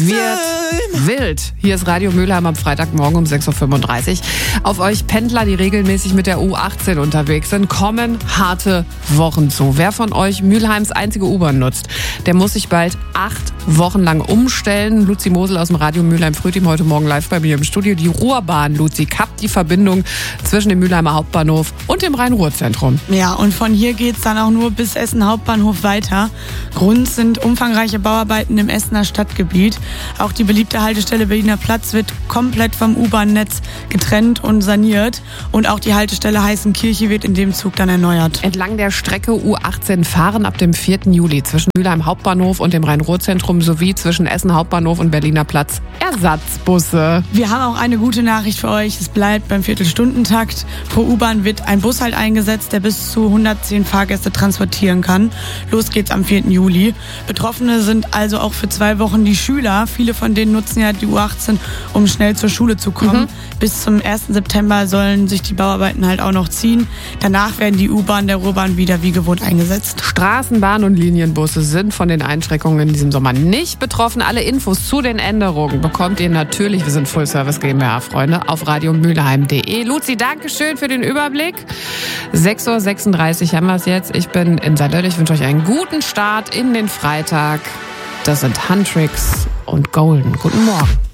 wird wild. Hier ist Radio Mülheim am Freitagmorgen um 6.35 Uhr. Auf euch Pendler, die regelmäßig mit der U18 unterwegs sind, kommen harte Wochen zu. Wer von euch Mülheims einzige U-Bahn nutzt, der muss sich bald 8 Wochen lang umstellen. Luzi Mosel aus dem Radio Mülheim Frühteam heute Morgen live bei mir im Studio. Die Ruhrbahn, Luzi, kappt die Verbindung zwischen dem Mülheimer Hauptbahnhof und dem Rhein-Ruhr-Zentrum. Ja, und von hier geht's dann auch nur bis Essen Hauptbahnhof weiter. Grund sind umfangreiche Bauarbeiten im Essener Stadtgebiet. Auch die beliebte Haltestelle Berliner Platz wird komplett vom U-Bahn-Netz getrennt und saniert. Und auch die Haltestelle Heißenkirche wird in dem Zug dann erneuert. Entlang der Strecke U18 fahren ab dem 4. Juli zwischen Mülheim Hauptbahnhof und dem Rhein-Ruhr-Zentrum sowie zwischen Essen Hauptbahnhof und Berliner Platz Ersatzbusse. Wir haben auch eine gute Nachricht für euch. Es bleibt beim Viertelstundentakt. Pro U-Bahn wird ein Bus halt eingesetzt, der bis zu 110 Fahrgäste transportieren kann. Los geht's am 4. Juli. Betroffene sind also auch für 2 Wochen die Schüler. Viele von denen nutzen ja die U18, um schnell zur Schule zu kommen. Bis zum 1. September sollen sich die Bauarbeiten halt auch noch ziehen. Danach werden die U-Bahn der Ruhrbahn wieder wie gewohnt eingesetzt. Straßenbahn und Linienbusse sind von den Einschränkungen in diesem Sommer nicht betroffen. Alle Infos zu den Änderungen bekommt ihr natürlich, wir sind Full Service GmbH-Freunde, auf radiomülheim.de. Luzi, danke schön für den Überblick. 6.36 Uhr haben wir es jetzt. Ich bin in Salötte. Ich wünsche euch einen guten Start in den Freitag. Das sind Huntrix und Golden. Guten Morgen.